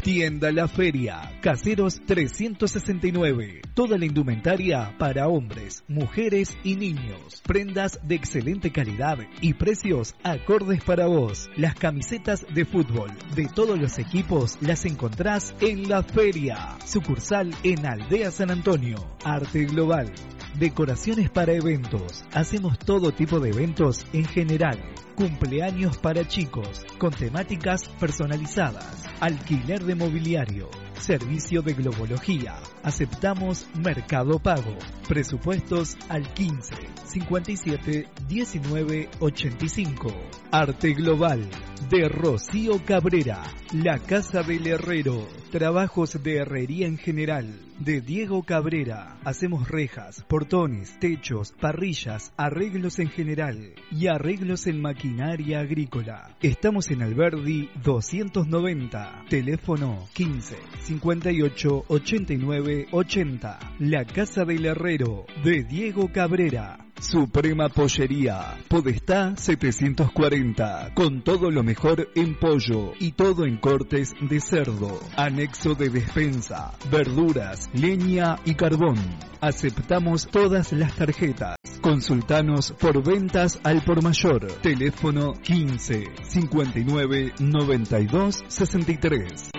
Tienda La Feria, Caseros 369. Toda la indumentaria para hombres, mujeres y niños. Prendas de excelente calidad y precios acordes para vos. Las camisetas de fútbol de todos los equipos las encontrás en La Feria. Sucursal en Aldea San Antonio. Arte Global. Decoraciones para eventos. Hacemos todo tipo de eventos en general. Cumpleaños para chicos, con temáticas personalizadas. Alquiler de mobiliario. Servicio de globología. Aceptamos Mercado Pago. Presupuestos al 15 57 19 85. Arte Global de Rocío Cabrera. La Casa del Herrero. Trabajos de herrería en general de Diego Cabrera. Hacemos rejas, portones, techos, parrillas, arreglos en general y arreglos en maquinaria agrícola. Estamos en Alberdi 290. Teléfono 15 58 89 80. La Casa del Herrero de Diego Cabrera. Suprema Pollería, Podestá 740, con todo lo mejor en pollo y todo en cortes de cerdo. Anexo de despensa, verduras, leña y carbón. Aceptamos todas las tarjetas. Consultanos por ventas al por mayor. Teléfono 15 59 92 63.